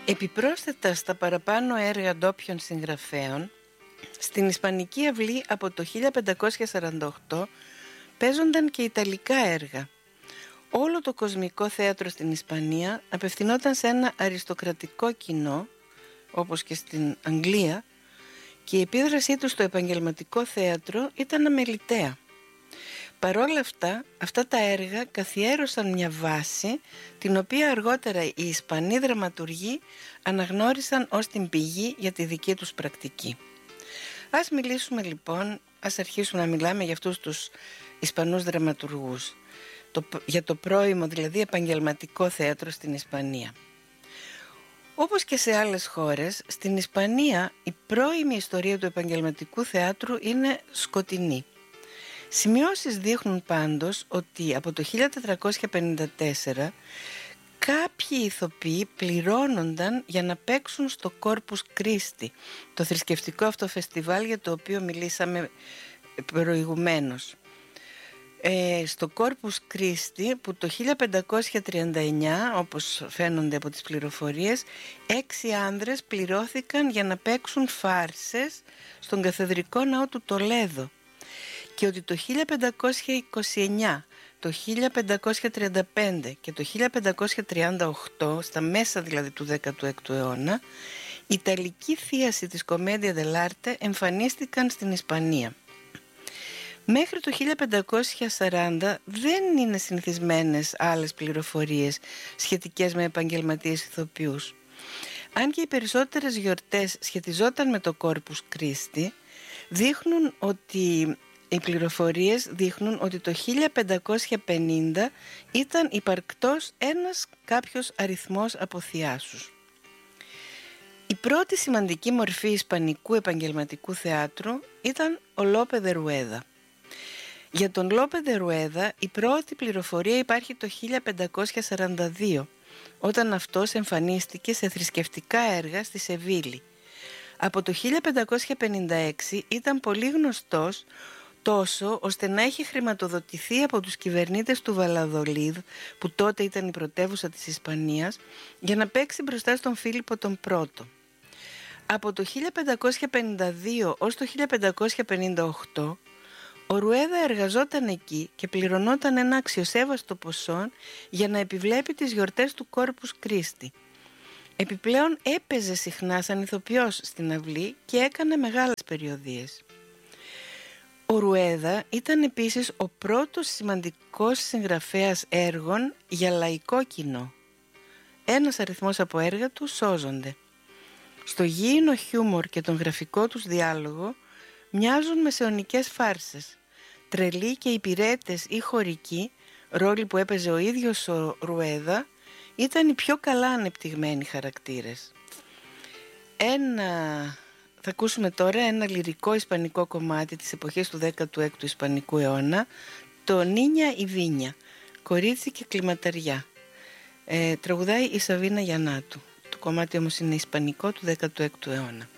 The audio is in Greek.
Επιπρόσθετα στα παραπάνω έργα ντόπιων συγγραφέων, στην Ισπανική αυλή από το 1548 παίζονταν και ιταλικά έργα. Όλο το κοσμικό θέατρο στην Ισπανία απευθυνόταν σε ένα αριστοκρατικό κοινό, όπως και στην Αγγλία, και η επίδρασή του στο επαγγελματικό θέατρο ήταν αμεληταία. Παρόλα αυτά τα έργα καθιέρωσαν μια βάση, την οποία αργότερα οι Ισπανοί δραματουργοί αναγνώρισαν ως την πηγή για τη δική τους πρακτική. Ας μιλήσουμε λοιπόν, ας αρχίσουμε να μιλάμε για αυτούς τους Ισπανούς δραματουργούς, για το πρώιμο δηλαδή επαγγελματικό θέατρο στην Ισπανία. Όπως και σε άλλες χώρες, στην Ισπανία η πρώιμη ιστορία του επαγγελματικού θεάτρου είναι σκοτεινή. Σημειώσεις δείχνουν πάντως ότι από το 1454 κάποιοι ηθοποιοί πληρώνονταν για να παίξουν στο Corpus Christi, το θρησκευτικό αυτό φεστιβάλ για το οποίο μιλήσαμε προηγουμένως. Στο Corpus Christi, που το 1539, όπως φαίνονται από τις πληροφορίες, 6 άνδρες πληρώθηκαν για να παίξουν φάρσες στον καθεδρικό ναό του Τολέδο, και ότι το 1529, το 1535 και το 1538, στα μέσα δηλαδή του 16ου αιώνα, η ιταλική θίαση της Commedia dell'arte εμφανίστηκαν στην Ισπανία. Μέχρι το 1540 δεν είναι συνηθισμένες άλλες πληροφορίες σχετικές με επαγγελματίες ηθοποιούς. Αν και οι περισσότερες γιορτές σχετιζόταν με το Corpus Christi, οι πληροφορίες δείχνουν ότι το 1550 ήταν υπαρκτός κάποιος αριθμός από θειάσους. Η πρώτη σημαντική μορφή ισπανικού επαγγελματικού θεάτρου ήταν ο Λόπε δε Ρουέδα. Για τον Λόπε δε Ρουέδα η πρώτη πληροφορία υπάρχει το 1542, όταν αυτός εμφανίστηκε σε θρησκευτικά έργα στη Σεβίλη. Από το 1556 ήταν πολύ γνωστός, τόσο ώστε να έχει χρηματοδοτηθεί από τους κυβερνήτες του Βαλαδολίδ, που τότε ήταν η πρωτεύουσα της Ισπανίας, για να παίξει μπροστά στον Φίλιππο τον Πρώτο. Από το 1552 ως το 1558 ο Ρουέδα εργαζόταν εκεί και πληρωνόταν ένα αξιοσέβαστο ποσό για να επιβλέπει τις γιορτές του Corpus Christi. Επιπλέον έπαιζε συχνά σαν ηθοποιός στην αυλή και έκανε μεγάλες περιοδίες. Ο Ρουέδα ήταν επίσης ο πρώτος σημαντικός συγγραφέας έργων για λαϊκό κοινό. Ένας αριθμός από έργα του σώζονται. Στο γήινο χιούμορ και τον γραφικό τους διάλογο μοιάζουν μεσαιωνικές φάρσες. Τρελοί και υπηρέτες ή χωρικοί, ρόλοι που έπαιζε ο ίδιος ο Ρουέδα, ήταν οι πιο καλά ανεπτυγμένοι χαρακτήρες. Θα ακούσουμε τώρα ένα λυρικό ισπανικό κομμάτι της εποχής του 16ου Ισπανικού αιώνα, το Νίνια η Βίνια, κορίτσι και κλιματαριά. Τραγουδάει η Σαβίνα Γιαννάτου. Το κομμάτι όμως είναι ισπανικό του 16ου αιώνα.